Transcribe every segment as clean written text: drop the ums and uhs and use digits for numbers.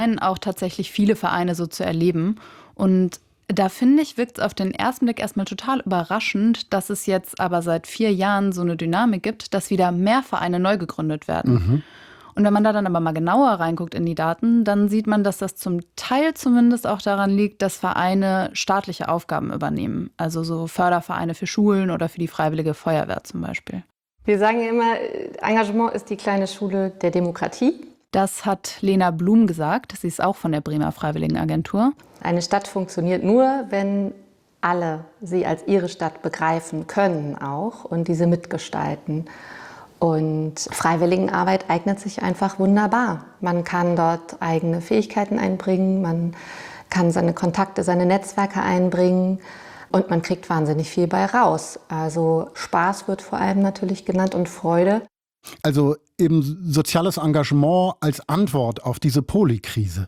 Auch tatsächlich viele Vereine so zu erleben. Und da finde ich, wirkt es auf den ersten Blick erstmal total überraschend, dass es jetzt aber seit 4 Jahren so eine Dynamik gibt, dass wieder mehr Vereine neu gegründet werden. Und wenn man da dann aber mal genauer reinguckt in die Daten, dann sieht man, dass das zum Teil zumindest auch daran liegt, dass Vereine staatliche Aufgaben übernehmen. Also so Fördervereine für Schulen oder für die Freiwillige Feuerwehr zum Beispiel. Wir sagen ja immer, Engagement ist die kleine Schule der Demokratie. Das hat Lena Blum gesagt. Sie ist auch von der Bremer Freiwilligenagentur. Eine Stadt funktioniert nur, wenn alle sie als ihre Stadt begreifen können auch und diese mitgestalten. Und Freiwilligenarbeit eignet sich einfach wunderbar. Man kann dort eigene Fähigkeiten einbringen, man kann seine Kontakte, seine Netzwerke einbringen und man kriegt wahnsinnig viel bei raus. Also Spaß wird vor allem natürlich genannt und Freude. Also eben soziales Engagement als Antwort auf diese Polykrise.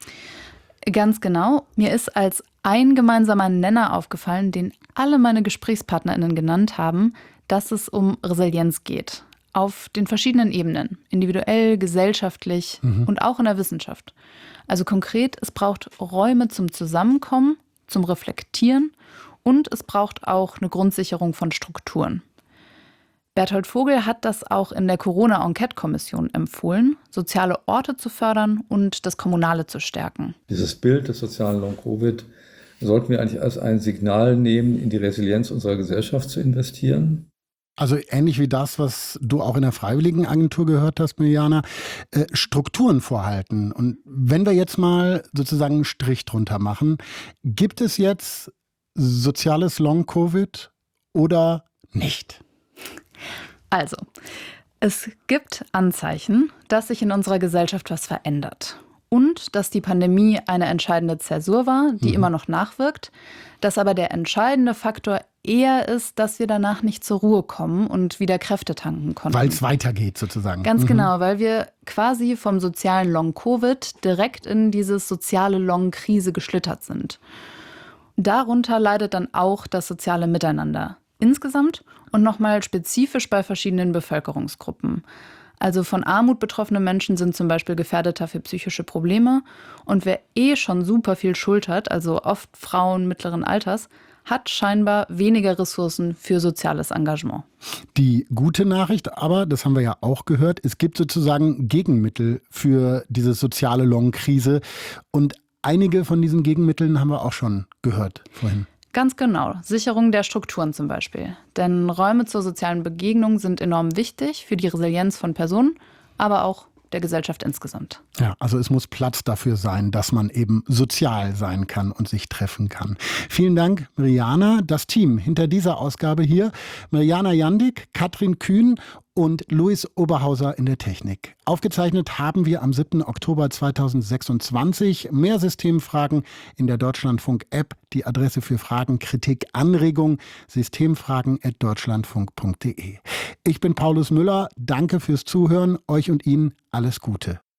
Ganz genau. Mir ist als ein gemeinsamer Nenner aufgefallen, den alle meine GesprächspartnerInnen genannt haben, dass es um Resilienz geht. Auf den verschiedenen Ebenen. Individuell, gesellschaftlich und auch in der Wissenschaft. Also konkret, es braucht Räume zum Zusammenkommen, zum Reflektieren und es braucht auch eine Grundsicherung von Strukturen. Berthold Vogel hat das auch in der Corona-Enquete-Kommission empfohlen, soziale Orte zu fördern und das Kommunale zu stärken. Dieses Bild des sozialen Long-Covid sollten wir eigentlich als ein Signal nehmen, in die Resilienz unserer Gesellschaft zu investieren. Also ähnlich wie das, was du auch in der Freiwilligenagentur gehört hast, Mirjana, Strukturen vorhalten. Und wenn wir jetzt mal sozusagen einen Strich drunter machen, gibt es jetzt soziales Long-Covid oder nicht? Also, es gibt Anzeichen, dass sich in unserer Gesellschaft was verändert. Und dass die Pandemie eine entscheidende Zäsur war, die immer noch nachwirkt. Dass aber der entscheidende Faktor eher ist, dass wir danach nicht zur Ruhe kommen und wieder Kräfte tanken konnten. Weil es weitergeht sozusagen. Ganz genau, weil wir quasi vom sozialen Long-Covid direkt in dieses soziale Long-Krise geschlittert sind. Darunter leidet dann auch das soziale Miteinander. Insgesamt und nochmal spezifisch bei verschiedenen Bevölkerungsgruppen. Also von Armut betroffene Menschen sind zum Beispiel gefährdeter für psychische Probleme. Und wer schon super viel Schuld hat, also oft Frauen mittleren Alters, hat scheinbar weniger Ressourcen für soziales Engagement. Die gute Nachricht aber, das haben wir ja auch gehört, es gibt sozusagen Gegenmittel für diese soziale Long-Krise. Und einige von diesen Gegenmitteln haben wir auch schon gehört vorhin. Ganz genau. Sicherung der Strukturen zum Beispiel. Denn Räume zur sozialen Begegnung sind enorm wichtig für die Resilienz von Personen, aber auch der Gesellschaft insgesamt. Ja, also es muss Platz dafür sein, dass man eben sozial sein kann und sich treffen kann. Vielen Dank, Mirjana. Das Team hinter dieser Ausgabe hier, Mirjana Jandik, Katrin Kühn und Luis Oberhauser in der Technik. Aufgezeichnet haben wir am 7. Oktober 2026. Mehr Systemfragen in der Deutschlandfunk-App. Die Adresse für Fragen, Kritik, Anregung, systemfragen@deutschlandfunk.de. Ich bin Paulus Müller. Danke fürs Zuhören. Euch und Ihnen alles Gute.